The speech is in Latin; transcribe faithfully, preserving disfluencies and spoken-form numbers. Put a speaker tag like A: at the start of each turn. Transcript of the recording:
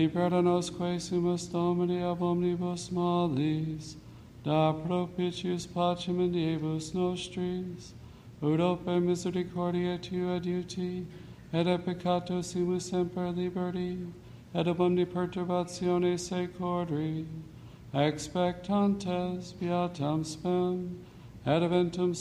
A: Perdonosque sumus Domini ab omnibus malis, da propitius pacem in diebus nostris, ut ope misericordia tua adiuti, et a peccato simus semper liberti, et ab omni perturbatione secori, expectantes beatam spem, et eventum